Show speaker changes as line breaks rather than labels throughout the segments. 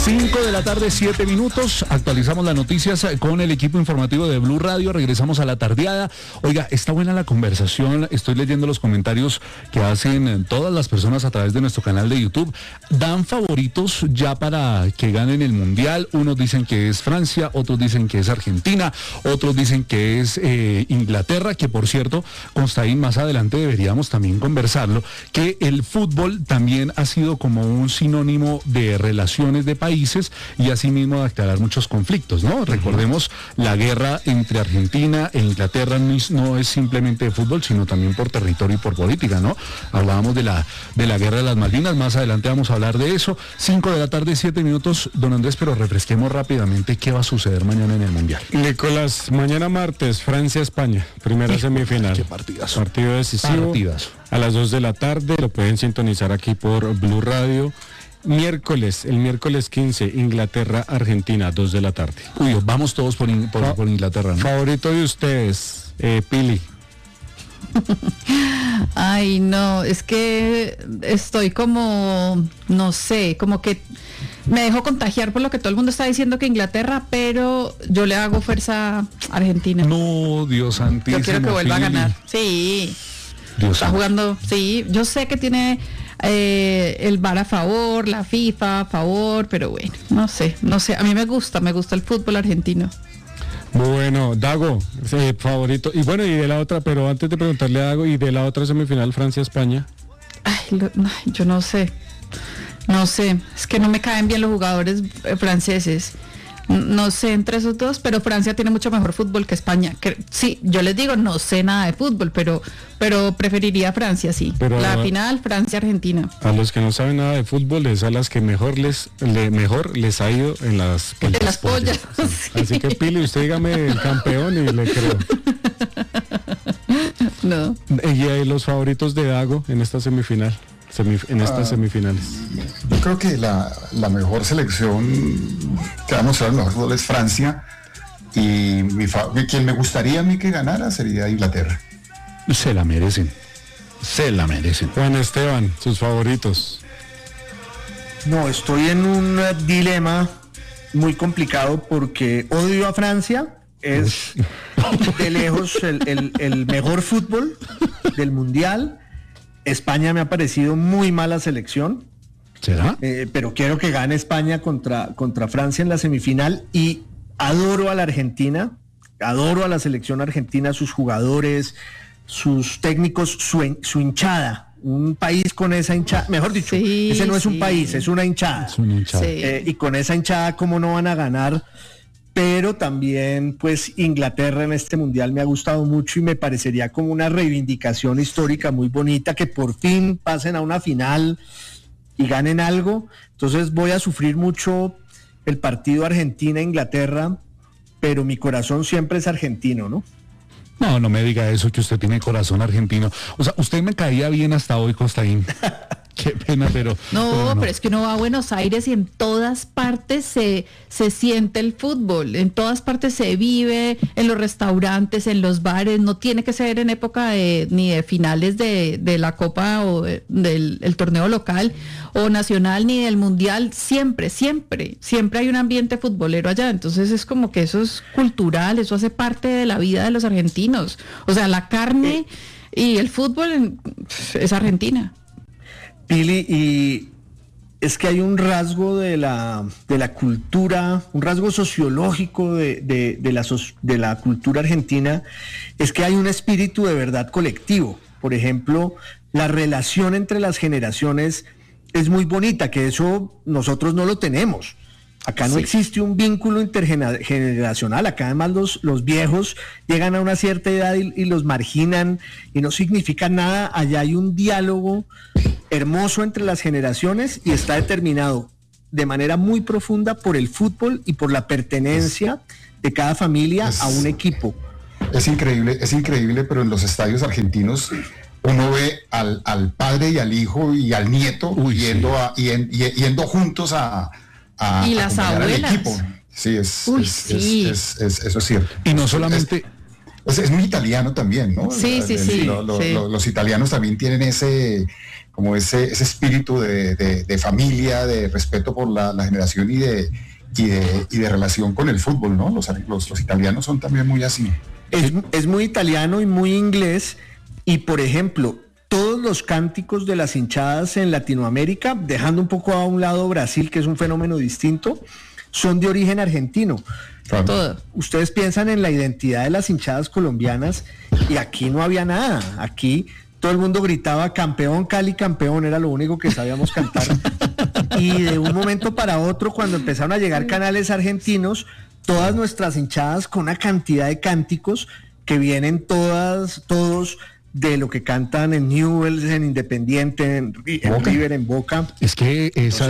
5:07 p.m. Actualizamos las noticias con el equipo informativo de Blue Radio. Regresamos a la tardeada. Oiga, está buena la conversación. Estoy leyendo los comentarios que hacen todas las personas a través de nuestro canal de YouTube. Dan favoritos ya para que ganen el Mundial. Unos dicen que es Francia, otros dicen que es Argentina, otros dicen que es Inglaterra, que por cierto, Constaín, más adelante deberíamos también conversarlo, que el fútbol también ha sido como un sinónimo de relaciones de países y asimismo de aclarar muchos conflictos, ¿no? Recordemos la guerra entre Argentina e Inglaterra no es simplemente de fútbol, sino también por territorio y por política, ¿no? Hablábamos de la guerra de las Malvinas, más adelante vamos a hablar de eso. 5:07 p.m, don Andrés, pero refresquemos rápidamente qué va a suceder mañana en el Mundial.
Nicolás, mañana martes, Francia-España, primera semifinal.
Qué partidazo.
Partido decisivo.
Partidazo.
A las 2 de la tarde, lo pueden sintonizar aquí por Blue Radio. El miércoles 15, Inglaterra-Argentina, 2 de la tarde.
Uy, vamos todos por Inglaterra, ¿no?
Favorito de ustedes, Pili.
Ay, no, es que estoy como, no sé, como que me dejo contagiar por lo que todo el mundo está diciendo que Inglaterra, pero yo le hago fuerza a Argentina.
No, Dios santísimo.
Yo quiero que vuelva
Pili.
a ganar. Sí.
Dios
Está
santo.
jugando, sí, yo sé que tiene el VAR a favor, la FIFA a favor, pero bueno, no sé, a mí me gusta el fútbol argentino.
Bueno, Dago, favorito. Y bueno, y de la otra, pero antes de preguntarle a Dago, y de la otra semifinal, Francia-España.
Ay, yo no sé, es que no me caen bien los jugadores franceses. No sé entre esos dos, pero Francia tiene mucho mejor fútbol que España. Sí, yo les digo, no sé nada de fútbol, pero preferiría Francia, sí.
Pero
la final, Francia-Argentina.
A los que no saben nada de fútbol es a las que mejor les ha ido en las
pollas.
Sí. Así que Pili, usted dígame el campeón y le creo.
No.
Y los favoritos de Dago en esta semifinal. En estas semifinales.
Yo creo que la mejor selección que va a mostrar el mejor fútbol es Francia y quien me gustaría a mí que ganara sería Inglaterra.
Se la merecen.
Juan Esteban, sus favoritos.
No, estoy en un dilema muy complicado porque odio a Francia, es de lejos el mejor fútbol del mundial. España me ha parecido muy mala selección.
¿Será?
Pero quiero que gane España contra Francia en la semifinal y adoro a la Argentina, adoro a la selección argentina, sus jugadores, sus técnicos, su hinchada. Un país con esa hinchada, mejor dicho,
sí,
ese no es un país, es una hinchada.
Es una hinchada.
Sí.
Y con esa hinchada, ¿cómo no van a ganar? Pero también, pues, Inglaterra en este mundial me ha gustado mucho y me parecería como una reivindicación histórica muy bonita que por fin pasen a una final y ganen algo. Entonces voy a sufrir mucho el partido Argentina-Inglaterra, pero mi corazón siempre es argentino, ¿no?
No me diga eso, que usted tiene corazón argentino. O sea, usted me caía bien hasta hoy, Constaín. Qué pena, pero...
No, pero es que uno va a Buenos Aires y en todas partes se siente el fútbol, en todas partes se vive, en los restaurantes, en los bares, no tiene que ser en época ni de finales de la Copa o del torneo local o nacional, ni del Mundial, siempre hay un ambiente futbolero allá, entonces es como que eso es cultural, eso hace parte de la vida de los argentinos, o sea, la carne y el fútbol es Argentina.
Pili, y es que hay un rasgo de la cultura, un rasgo sociológico de la cultura argentina, es que hay un espíritu de verdad colectivo. Por ejemplo, la relación entre las generaciones es muy bonita, que eso nosotros no lo tenemos. Acá no existe un vínculo intergeneracional, acá además los viejos llegan a una cierta edad y los marginan y no significan nada. Allá hay un diálogo hermoso entre las generaciones y está determinado de manera muy profunda por el fútbol y por la pertenencia de cada familia a un equipo.
Es increíble, pero en los estadios argentinos uno ve al padre y al hijo y al nieto yendo juntos a
y las abuelas.
equipo. Sí, eso es cierto.
Y no solamente
Es muy italiano también, ¿no?
Sí.
Los italianos también tienen ese espíritu de familia, de respeto por la generación y de relación con el fútbol, ¿no? Los italianos son también muy así.
Es muy italiano y muy inglés, y por ejemplo, todos los cánticos de las hinchadas en Latinoamérica, dejando un poco a un lado Brasil, que es un fenómeno distinto, son de origen argentino.
Claro.
Todo.
Ustedes piensan en la identidad de las hinchadas colombianas y aquí no había nada. Aquí todo el mundo gritaba campeón, Cali campeón, era lo único que sabíamos cantar. Y de un momento para otro, cuando empezaron a llegar canales argentinos, todas nuestras hinchadas con una cantidad de cánticos que vienen todos de lo que cantan en Newell's, en Independiente, en River, en Boca.
Es que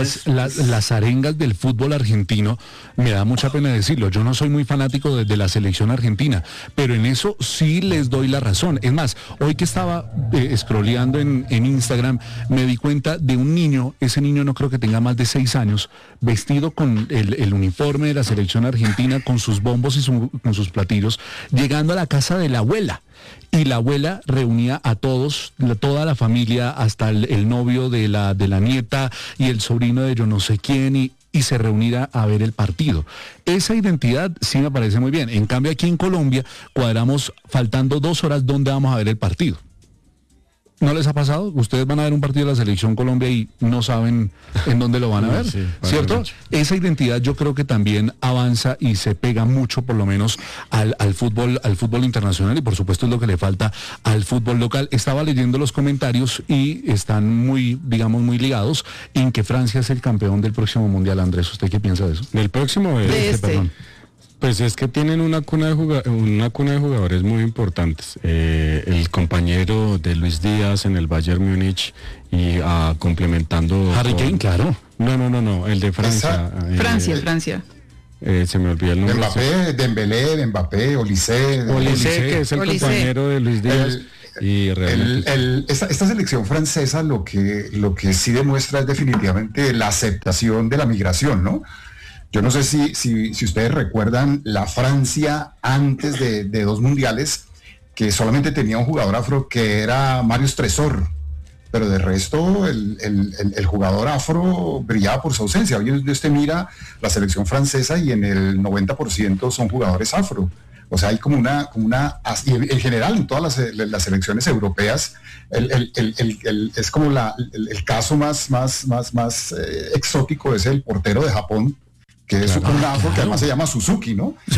las arengas del fútbol argentino, me da mucha pena decirlo, yo no soy muy fanático de la selección argentina, pero en eso sí les doy la razón. Es más, hoy que estaba scrolleando en Instagram, me di cuenta de un niño, ese niño no creo que tenga más de 6 años, vestido con el uniforme de la selección argentina, con sus bombos y con sus platillos, llegando a la casa de la abuela. Y la abuela reunía a todos, toda la familia, hasta el novio de la nieta y el sobrino de yo no sé quién, y se reunía a ver el partido. Esa identidad sí me parece muy bien. En cambio, aquí en Colombia cuadramos faltando 2 horas dónde vamos a ver el partido. ¿No les ha pasado? Ustedes van a ver un partido de la Selección Colombia y no saben en dónde lo van a ver,
sí,
¿cierto? Esa identidad yo creo que también avanza y se pega mucho, por lo menos, al fútbol internacional, y por supuesto es lo que le falta al fútbol local. Estaba leyendo los comentarios y están muy ligados en que Francia es el campeón del próximo Mundial. Andrés, ¿usted qué piensa de eso?
¿Del próximo?
De este.
Perdón.
Pues es que tienen una cuna de jugadores muy importantes. El compañero de Luis Díaz en el Bayern Múnich y
complementando... Harry Kane, claro.
No, el de Francia.
Francia.
Se me olvidó el nombre.
Mbappé, Dembélé, Mbappé, Olise,
que es el compañero de Luis Díaz. Y realmente
esta selección francesa lo que sí demuestra es definitivamente la aceptación de la migración, ¿no? Yo no sé si ustedes recuerdan la Francia antes de 2 mundiales, que solamente tenía un jugador afro que era Marius Tresor, pero de resto el jugador afro brillaba por su ausencia. Hoy usted mira la selección francesa y en el 90% son jugadores afro. O sea, hay como una y en general en todas las selecciones europeas, es como el caso más exótico es el portero de Japón, que es un afro que además se llama Suzuki, ¿no? Sí.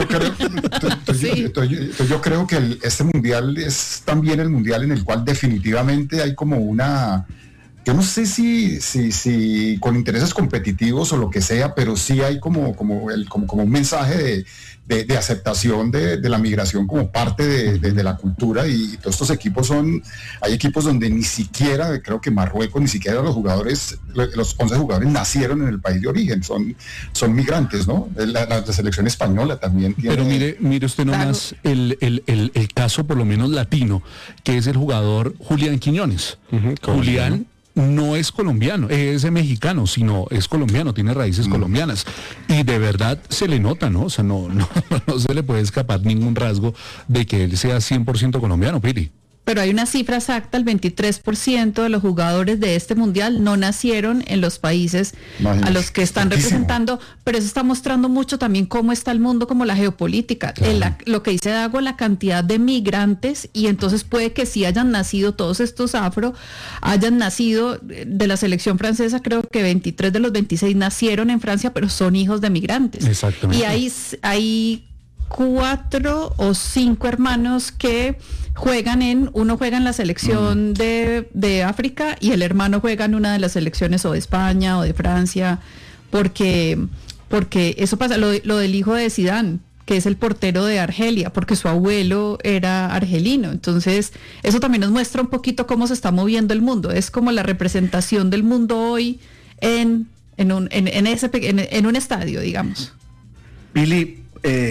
Entonces yo creo que este mundial es también el mundial en el cual definitivamente hay como yo no sé si con intereses competitivos o lo que sea, pero sí hay como un mensaje de aceptación de la migración como parte de la cultura, y todos estos equipos hay equipos donde ni siquiera, creo que Marruecos, ni siquiera los 11 jugadores nacieron en el país de origen, son migrantes, ¿no? La selección española también tiene...
Pero mire usted nomás el caso por lo menos latino, que es el jugador Julián Quiñones. Julián no es colombiano, es mexicano, sino es colombiano, tiene raíces colombianas, y de verdad se le nota, ¿no? O sea, no se le puede escapar ningún rasgo de que él sea 100% colombiano, Pili.
Pero hay una cifra exacta, el 23% de los jugadores de este mundial no nacieron en los países a los que están representando, pero eso está mostrando mucho también cómo está el mundo, como la geopolítica, claro. Lo que dice Dago, la cantidad de migrantes, y entonces puede que sí hayan nacido todos estos afro, hayan nacido de la selección francesa, creo que 23 de los 26 nacieron en Francia, pero son hijos de migrantes.
Exactamente.
Y hay 4 o 5 hermanos que uno juega en la selección de África, y el hermano juega en una de las selecciones o de España o de Francia, porque eso pasa, lo del hijo de Zidane, que es el portero de Argelia, porque su abuelo era argelino. Entonces, eso también nos muestra un poquito cómo se está moviendo el mundo. Es como la representación del mundo hoy en un estadio, digamos.
Billy,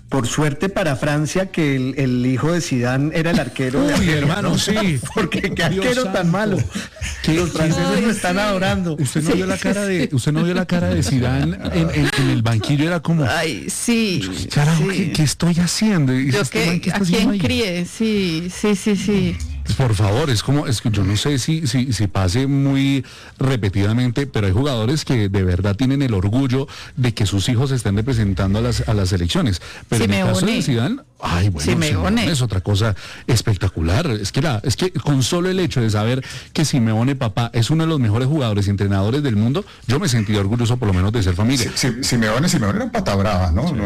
Por suerte para Francia que el hijo de Zidane era el arquero.
Uy, hermano, sí.
Porque qué
Dios
arquero
santo.
tan malo. Los franceses lo están
sí.
adorando.
Usted no vio la cara de Zidane en el banquillo, era como,
Ay, sí.
carajo,
sí.
¿qué estoy haciendo? Y
Yo
este man, ¿qué
¿a
está haciendo
quién
ahí?
críe? Sí.
Por favor, es que yo no sé si pase muy repetidamente, pero hay jugadores que de verdad tienen el orgullo de que sus hijos estén representando a las selecciones. Pero en el caso de Zidane, ay, bueno, Simeone es otra cosa espectacular. Es que con solo el hecho de saber que Simeone, papá, es uno de los mejores jugadores y entrenadores del mundo, yo me sentí orgulloso por lo menos de ser familia.
Simeone era pata brava, ¿no?